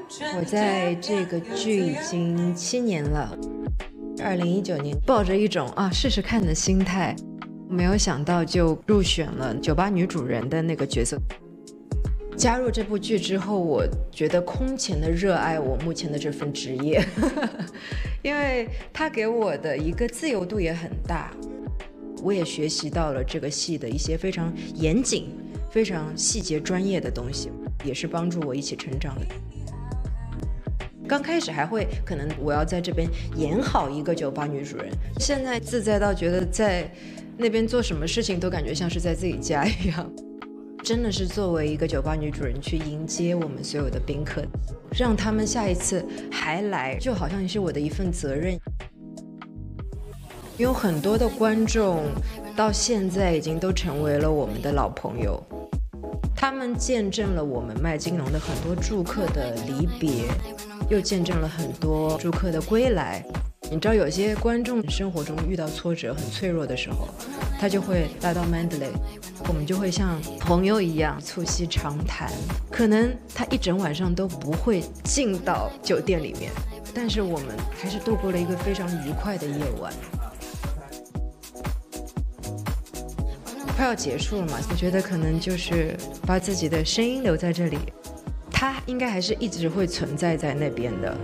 我在这个剧已经7年了，2019年抱着一种试试看的心态，没有想到就入选了酒吧女主人的那个角色。加入这部剧之后，我觉得空前的热爱我目前的这份职业因为它给我的一个自由度也很大，我也学习到了这个戏的一些非常严谨、非常细节专业的东西，也是帮助我一起成长的。刚开始还会可能我要在这边演好一个酒吧女主人，现在自在到觉得在那边做什么事情都感觉像是在自己家一样，真的是作为一个酒吧女主人去迎接我们所有的宾客，让他们下一次还来，就好像是我的一份责任。有很多的观众到现在已经都成为了我们的老朋友，他们见证了我们麦金龙的很多住客的离别，又见证了很多住客的归来。你知道有些观众生活中遇到挫折很脆弱的时候，他就会来到 Mandalay， 我们就会像朋友一样促膝长谈，可能他一整晚上都不会进到酒店里面，但是我们还是度过了一个非常愉快的夜晚。快要结束了嘛，我觉得可能就是把自己的声音留在这里，它应该还是一直会存在在那边的。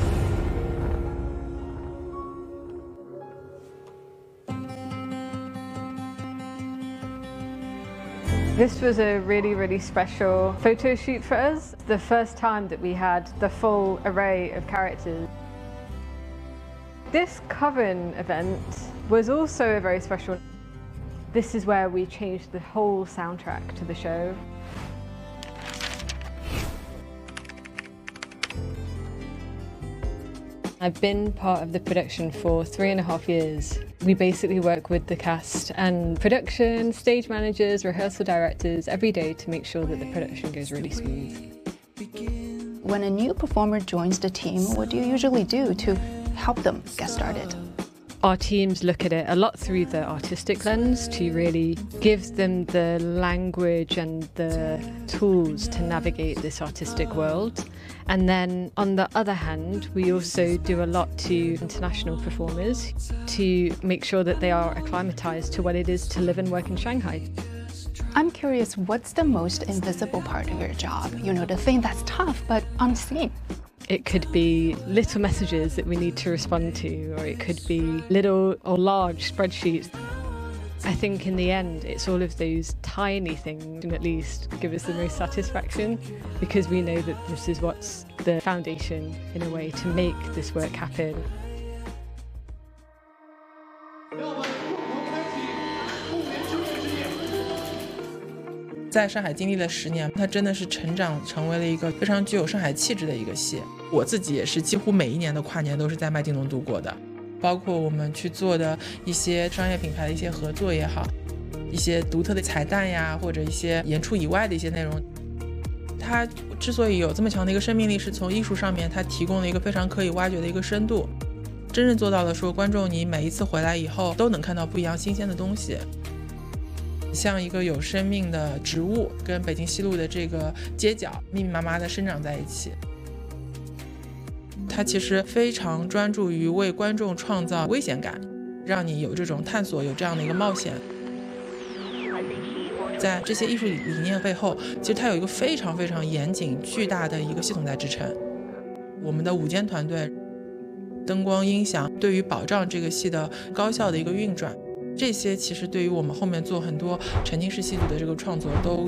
This was a really special photo shoot for us. The first time that we had the full array of characters. This Coven event was also a very special. This is where we changed the whole soundtrack to the show. I've been part of the production for 3.5 years. We basically work with the cast and production, stage managers, rehearsal directors every day to make sure that the production goes really smooth. When a new performer joins the team, what do you usually do to help them get started? Our teams look at it a lot through the artistic lens to really give them the language and the tools to navigate this artistic world. And then on the other hand, we also do a lot to international performers to make sure that they are acclimatized to what it is to live and work in Shanghai. I'm curious, what's the most invisible part of your job? You know, the thing that's tough but unseen. It could be little messages that we need to respond to, or it could be little or large spreadsheets. I think in the end, it's all of those tiny things that at least give us the most satisfaction, because we know that this is what's the foundation, in a way, to make this work happen. 在上海经历了10年，它真的是成长成为了一个非常具有上海气质的一个戏。我自己也是几乎每一年的跨年都是在麦金龙度过的，包括我们去做的一些商业品牌的一些合作也好，一些独特的彩蛋呀，或者一些演出以外的一些内容。它之所以有这么强的一个生命力，是从艺术上面它提供了一个非常可以挖掘的一个深度，真正做到了说观众你每一次回来以后都能看到不一样新鲜的东西，像一个有生命的植物跟北京西路的这个街角密密麻麻的生长在一起。它其实非常专注于为观众创造危险感，让你有这种探索，有这样的一个冒险。在这些艺术理念背后，其实它有一个非常严谨巨大的一个系统在支撑。我们的舞监团队、灯光音响，对于保障这个戏的高效的一个运转，这些其实对于我们后面做很多沉浸式戏剧的这个创作都